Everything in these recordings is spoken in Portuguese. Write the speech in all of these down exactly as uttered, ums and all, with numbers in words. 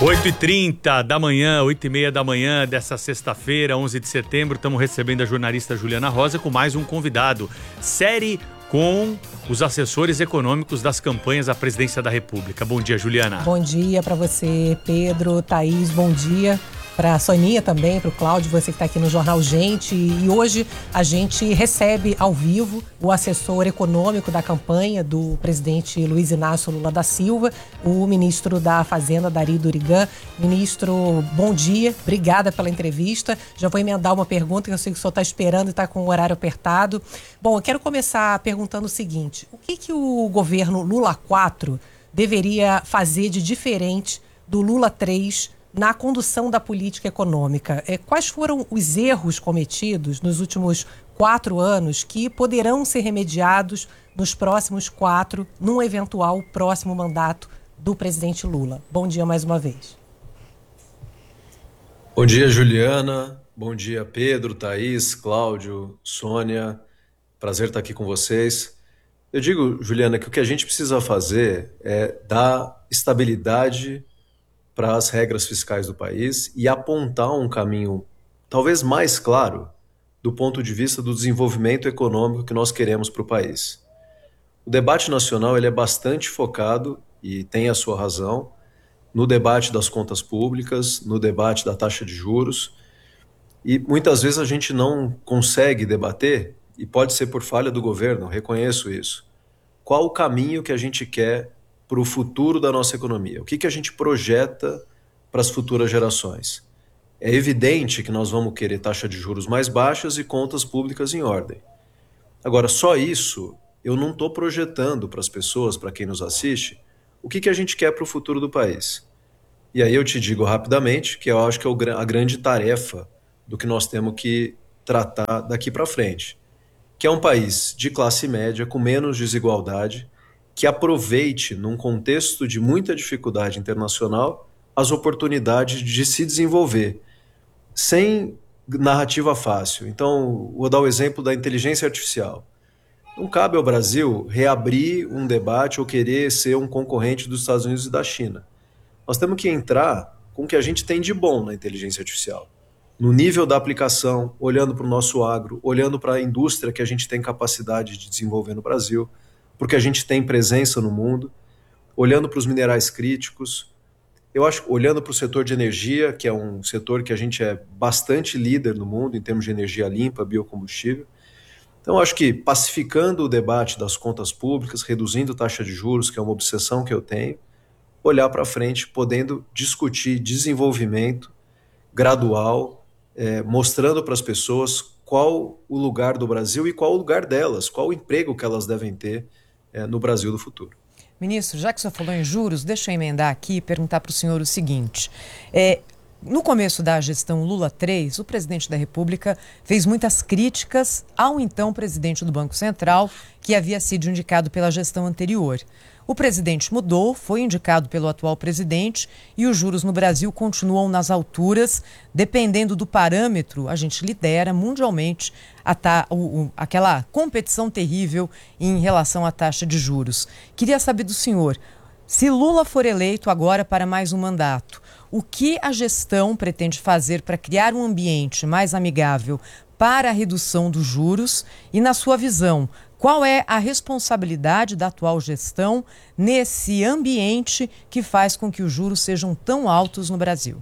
oito e trinta da manhã, oito e meia da manhã dessa sexta-feira, onze de setembro, estamos recebendo a jornalista Juliana Rosa com mais um convidado. Série com os assessores econômicos das campanhas à presidência da República. Bom dia, Juliana. Bom dia para você, Pedro, Thaís, bom dia. Para a Soninha também, para o Cláudio, você que está aqui no Jornal Gente. E hoje a gente recebe ao vivo o assessor econômico da campanha do presidente Luiz Inácio Lula da Silva, o ministro da Fazenda, Dari Durigan. Ministro, bom dia, obrigada pela entrevista. Já vou emendar uma pergunta que eu sei que o senhor está esperando e está com o horário apertado. Bom, eu quero começar perguntando o seguinte: o que, que o governo Lula quatro deveria fazer de diferente do Lula três na condução da política econômica? É, quais foram os erros cometidos nos últimos quatro anos que poderão ser remediados nos próximos quatro, num eventual próximo mandato do presidente Lula? Bom dia mais uma vez. Bom dia, Juliana. Bom dia, Pedro, Thaís, Cláudio, Sônia. Prazer estar aqui com vocês. Eu digo, Juliana, que o que a gente precisa fazer é dar estabilidade para as regras fiscais do país e apontar um caminho talvez mais claro do ponto de vista do desenvolvimento econômico que nós queremos para o país. O debate nacional ele é bastante focado, e tem a sua razão, no debate das contas públicas, no debate da taxa de juros, e muitas vezes a gente não consegue debater, e pode ser por falha do governo, reconheço isso, qual o caminho que a gente quer para o futuro da nossa economia. O que, que a gente projeta para as futuras gerações? É evidente que nós vamos querer taxa de juros mais baixas e contas públicas em ordem. Agora, só isso eu não estou projetando para as pessoas, para quem nos assiste, o que, que a gente quer para o futuro do país. E aí eu te digo rapidamente que eu acho que é a grande tarefa do que nós temos que tratar daqui para frente, que é um país de classe média, com menos desigualdade, que aproveite, num contexto de muita dificuldade internacional, as oportunidades de se desenvolver, sem narrativa fácil. Então, vou dar o exemplo da inteligência artificial. Não cabe ao Brasil reabrir um debate ou querer ser um concorrente dos Estados Unidos e da China. Nós temos que entrar com o que a gente tem de bom na inteligência artificial. No nível da aplicação, olhando para o nosso agro, olhando para a indústria que a gente tem capacidade de desenvolver no Brasil, porque a gente tem presença no mundo, olhando para os minerais críticos, eu acho, olhando para o setor de energia, que é um setor que a gente é bastante líder no mundo em termos de energia limpa, biocombustível. Então, eu acho que pacificando o debate das contas públicas, reduzindo taxa de juros, que é uma obsessão que eu tenho, olhar para frente, podendo discutir desenvolvimento gradual, é, mostrando para as pessoas qual o lugar do Brasil e qual o lugar delas, qual o emprego que elas devem ter é, no Brasil do futuro. Ministro, já que o senhor falou em juros, deixa eu emendar aqui e perguntar para o senhor o seguinte. É, no começo da gestão Lula três, o presidente da República fez muitas críticas ao então presidente do Banco Central, que havia sido indicado pela gestão anterior. O presidente mudou, foi indicado pelo atual presidente e os juros no Brasil continuam nas alturas. Dependendo do parâmetro, a gente lidera mundialmente a ta, o, o, aquela competição terrível em relação à taxa de juros. Queria saber do senhor, se Lula for eleito agora para mais um mandato, o que a gestão pretende fazer para criar um ambiente mais amigável para a redução dos juros e, na sua visão, qual é a responsabilidade da atual gestão nesse ambiente que faz com que os juros sejam tão altos no Brasil?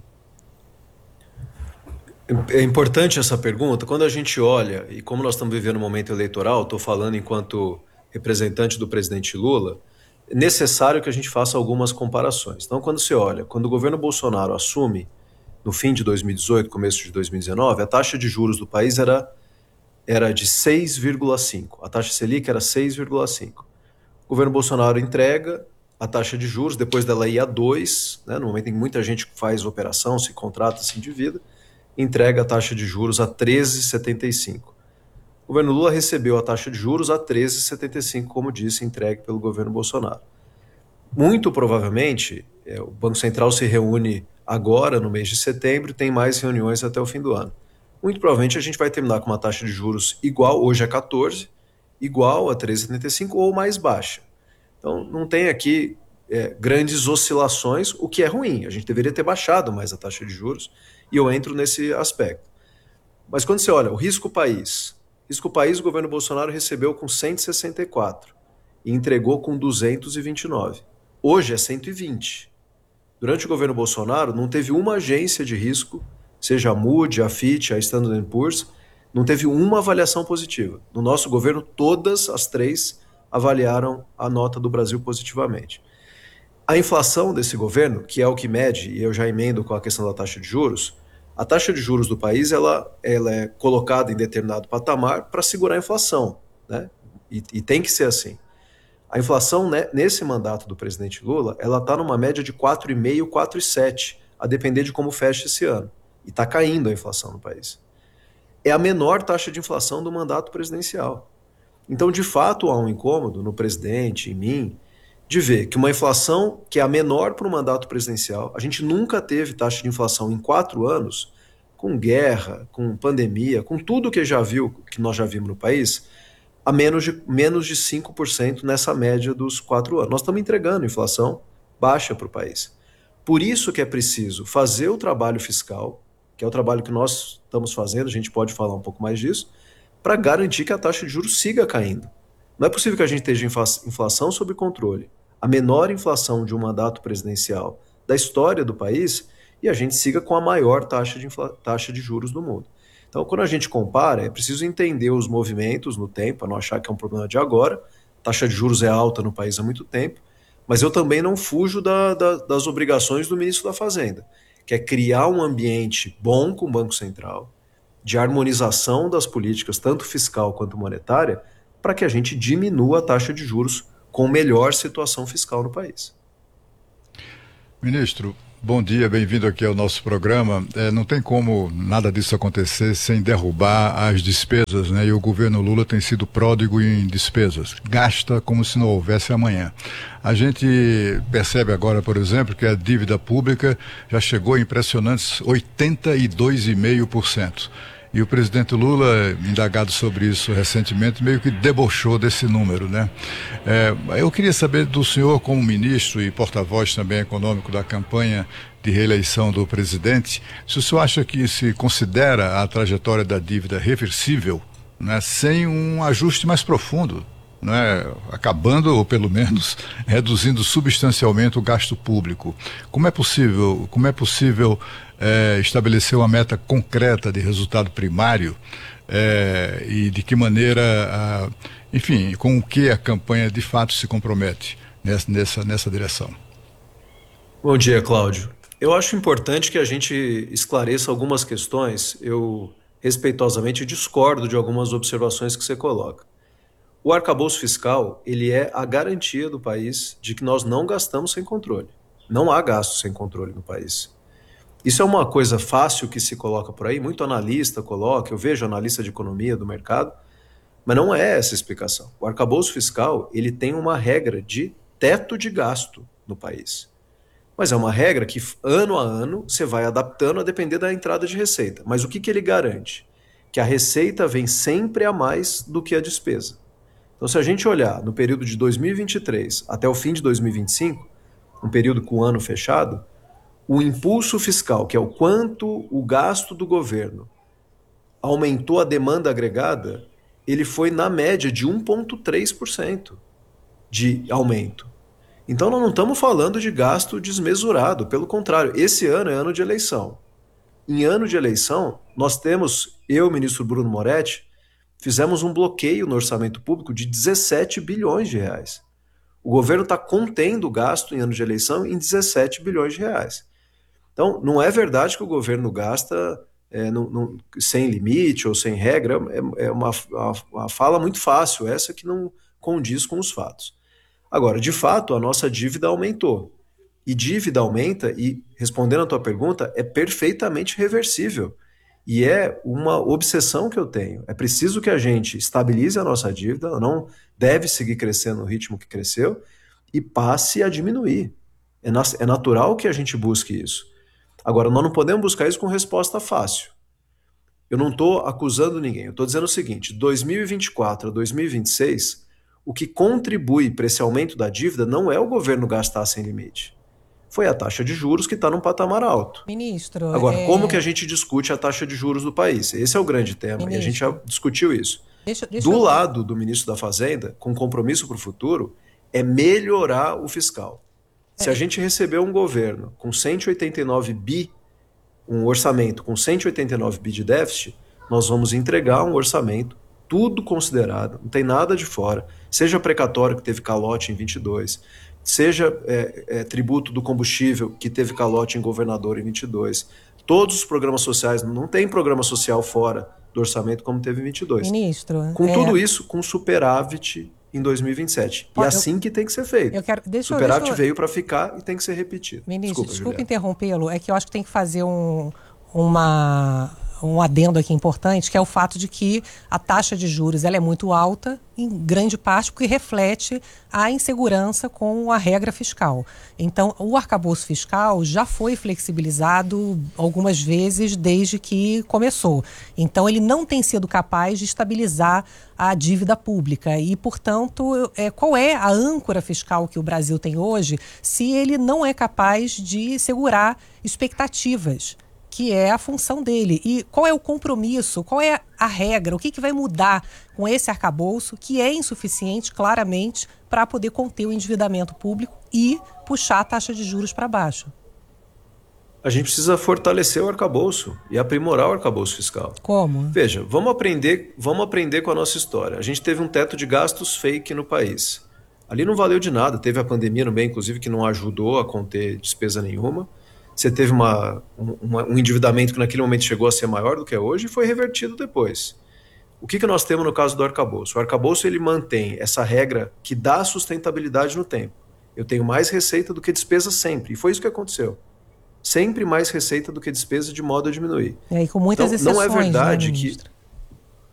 É importante essa pergunta. Quando a gente olha, e como nós estamos vivendo um momento eleitoral, estou falando enquanto representante do presidente Lula, é necessário que a gente faça algumas comparações. Então, quando você olha, quando o governo Bolsonaro assume, no fim de dois mil e dezoito, começo de dois mil e dezenove, a taxa de juros do país era era de seis vírgula cinco. A taxa Selic era seis vírgula cinco. O governo Bolsonaro entrega a taxa de juros, depois dela ir a dois, né, no momento em que muita gente faz operação, se contrata, se endivida, entrega a taxa de juros a treze vírgula setenta e cinco. O governo Lula recebeu a taxa de juros a treze vírgula setenta e cinco, como disse, entregue pelo governo Bolsonaro. Muito provavelmente, é, o Banco Central se reúne agora, no mês de setembro, e tem mais reuniões até o fim do ano. Muito provavelmente a gente vai terminar com uma taxa de juros igual, hoje é quatorze, igual a treze vírgula setenta e cinco ou mais baixa. Então não tem aqui é, grandes oscilações, o que é ruim. A gente deveria ter baixado mais a taxa de juros, e eu entro nesse aspecto. Mas quando você olha o risco país, risco país o governo Bolsonaro recebeu com cento e sessenta e quatro e entregou com duzentos e vinte e nove. Hoje é cento e vinte. Durante o governo Bolsonaro não teve uma agência de risco, seja a Moody, a Fitch, a Standard and Poor's, não teve uma avaliação positiva. No nosso governo, todas as três avaliaram a nota do Brasil positivamente. A inflação desse governo, que é o que mede, e eu já emendo com a questão da taxa de juros, a taxa de juros do país ela, ela é colocada em determinado patamar para segurar a inflação, né? E, e tem que ser assim. A inflação, né, nesse mandato do presidente Lula, ela está numa média de quatro vírgula cinco, quatro vírgula sete, a depender de como fecha esse ano. E está caindo a inflação no país. É a menor taxa de inflação do mandato presidencial. Então, de fato, há um incômodo no presidente, em mim, de ver que uma inflação que é a menor para o mandato presidencial, a gente nunca teve taxa de inflação em quatro anos, com guerra, com pandemia, com tudo que já viu, que nós já vimos no país, a menos de, menos de cinco por cento nessa média dos quatro anos. Nós estamos entregando inflação baixa para o país. Por isso que é preciso fazer o trabalho fiscal, que é o trabalho que nós estamos fazendo, a gente pode falar um pouco mais disso, para garantir que a taxa de juros siga caindo. Não é possível que a gente esteja inflação sob controle, a menor inflação de um mandato presidencial da história do país, e a gente siga com a maior taxa de, infla... taxa de juros do mundo. Então, quando a gente compara, é preciso entender os movimentos no tempo, para não achar que é um problema de agora. A taxa de juros é alta no país há muito tempo, mas eu também não fujo da, da, das obrigações do ministro da Fazenda, que é criar um ambiente bom com o Banco Central, de harmonização das políticas, tanto fiscal quanto monetária, para que a gente diminua a taxa de juros com melhor situação fiscal no país. Ministro, bom dia, bem-vindo aqui ao nosso programa. É, não tem como nada disso acontecer sem derrubar as despesas, né? E o governo Lula tem sido pródigo em despesas, gasta como se não houvesse amanhã. A gente percebe agora, por exemplo, que a dívida pública já chegou a impressionantes oitenta e dois vírgula cinco por cento. E o presidente Lula, indagado sobre isso recentemente, meio que debochou desse número, né? É, eu queria saber do senhor, como ministro e porta-voz também econômico da campanha de reeleição do presidente, se o senhor acha que se considera a trajetória da dívida reversível, né, sem um ajuste mais profundo, né, acabando ou pelo menos reduzindo substancialmente o gasto público. Como é possível, como é possível é, estabelecer uma meta concreta de resultado primário é, e de que maneira, a, enfim, com o que a campanha de fato se compromete nessa, nessa, nessa direção? Bom dia, Cláudio. Eu acho importante que a gente esclareça algumas questões. Eu respeitosamente discordo de algumas observações que você coloca. O arcabouço fiscal, ele é a garantia do país de que nós não gastamos sem controle. Não há gasto sem controle no país. Isso é uma coisa fácil que se coloca por aí, muito analista coloca, eu vejo analista de economia do mercado, mas não é essa a explicação. O arcabouço fiscal, ele tem uma regra de teto de gasto no país. Mas é uma regra que ano a ano você vai adaptando a depender da entrada de receita. Mas o que, que ele garante? Que a receita vem sempre a mais do que a despesa. Então, se a gente olhar no período de dois mil e vinte e três até o fim de dois mil e vinte e cinco, um período com o ano fechado, o impulso fiscal, que é o quanto o gasto do governo aumentou a demanda agregada, ele foi na média de um vírgula três por cento de aumento. Então, nós não estamos falando de gasto desmesurado, pelo contrário, esse ano é ano de eleição. Em ano de eleição, nós temos, eu, ministro Bruno Moretti, fizemos um bloqueio no orçamento público de dezessete bilhões de reais. O governo está contendo o gasto em ano de eleição em dezessete bilhões de reais. Então, não é verdade que o governo gasta é, não, não, sem limite ou sem regra, é, é uma, uma, uma fala muito fácil, essa que não condiz com os fatos. Agora, de fato, a nossa dívida aumentou. E dívida aumenta, e respondendo a tua pergunta, é perfeitamente reversível. E é uma obsessão que eu tenho. É preciso que a gente estabilize a nossa dívida, ela não deve seguir crescendo no ritmo que cresceu, e passe a diminuir. É, na, é natural que a gente busque isso. Agora, nós não podemos buscar isso com resposta fácil. Eu não estou acusando ninguém, eu estou dizendo o seguinte, dois mil e vinte e quatro a dois mil e vinte e seis, o que contribui para esse aumento da dívida não é o governo gastar sem limite. Foi a taxa de juros que está num patamar alto. Ministro... Agora, é... como que a gente discute a taxa de juros do país? Esse é o grande tema, Ministro, e a gente já discutiu isso. Deixa, deixa do eu... lado do ministro da Fazenda, com compromisso para o futuro, é melhorar o fiscal. É. Se a gente receber um governo com cento e oitenta e nove bi, um orçamento com cento e oitenta e nove bi de déficit, nós vamos entregar um orçamento, tudo considerado, não tem nada de fora, seja precatório que teve calote em vinte e dois, seja é, é, tributo do combustível que teve calote em governador em vinte e dois, todos os programas sociais, não tem programa social fora do orçamento como teve em vinte e dois. Ministro, com é... tudo isso, com superávit em dois mil e vinte e sete. E eu... assim que tem que ser feito. Eu quero... deixa superávit deixa eu... veio para ficar e tem que ser repetido. Ministro, desculpa, desculpa interrompê-lo, é que eu acho que tem que fazer um, uma... um adendo aqui importante, que é o fato de que a taxa de juros ela é muito alta, em grande parte porque reflete a insegurança com a regra fiscal. Então, o arcabouço fiscal já foi flexibilizado algumas vezes desde que começou. Então, ele não tem sido capaz de estabilizar a dívida pública e, portanto, é, qual é a âncora fiscal que o Brasil tem hoje se ele não é capaz de segurar expectativas, que é a função dele. E qual é o compromisso, qual é a regra, o que, que vai mudar com esse arcabouço, que é insuficiente, claramente, para poder conter o endividamento público e puxar a taxa de juros para baixo? A gente precisa fortalecer o arcabouço e aprimorar o arcabouço fiscal. Como? Veja, vamos aprender, vamos aprender com a nossa história. A gente teve um teto de gastos fake no país. Ali não valeu de nada, teve a pandemia no meio, inclusive, que não ajudou a conter despesa nenhuma. Você teve uma, uma, um endividamento que naquele momento chegou a ser maior do que é hoje e foi revertido depois. O que, que nós temos no caso do arcabouço? O arcabouço ele mantém essa regra que dá sustentabilidade no tempo. Eu tenho mais receita do que despesa sempre, e foi isso que aconteceu. Sempre mais receita do que despesa de modo a diminuir. E aí, com muitas então, exceções, não é verdade né, que... ministro?